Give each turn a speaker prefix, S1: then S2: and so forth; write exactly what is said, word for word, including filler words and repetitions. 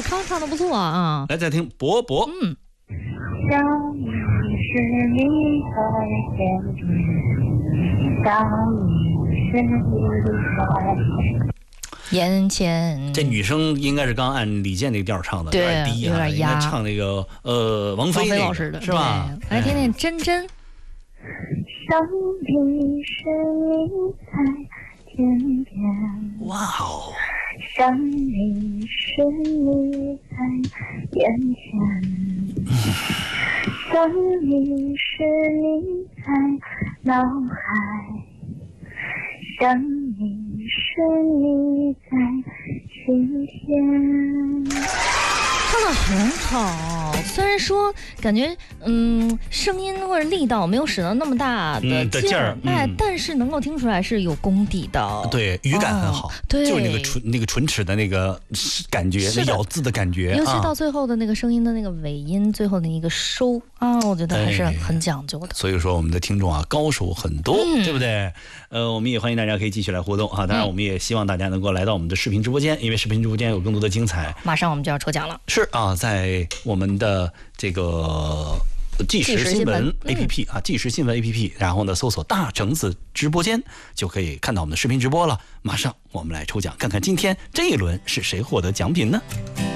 S1: 尔康唱的不错啊。
S2: 来，再听博博。
S1: 嗯。
S3: 想你是你在天边，想你是你在
S1: 眼前。
S2: 这女生应该是刚按李健那个调唱的，
S1: 对，
S2: 有点低啊，
S1: 有点压。
S2: 应该唱那个呃王菲、那个、
S1: 老师的
S2: 是吧？
S1: 来听听真真。
S3: 想你是你在天边，
S2: 哇哦！
S3: 想你是你在眼前，想你是你在脑海，想你是你在心田。
S1: 唱得很好，虽然说感觉嗯声音或者力道没有使到那么大的劲儿，哎、嗯，但是能够听出来是有功底的。
S2: 对，语感很好，
S1: 哦、对，
S2: 就是那个唇那个唇齿的那个感觉，那咬字的感觉，
S1: 尤其到最后的那个声音的那个尾音，啊、最后的一个收啊，我觉得还是很讲究的。
S2: 所以说我们的听众啊，高手很多，嗯、对不对？呃，我们也欢迎大家可以继续来互动啊！当然，我们也希望大家能够来到我们的视频直播间，因为视频直播间有更多的精彩。
S1: 马上我们就要抽奖了。
S2: 是啊，在我们的这个即时新闻 A P P 啊，即时新闻 A P P， 然后呢搜索大橙子直播间就可以看到我们的视频直播了。马上我们来抽奖，看看今天这一轮是谁获得奖品呢？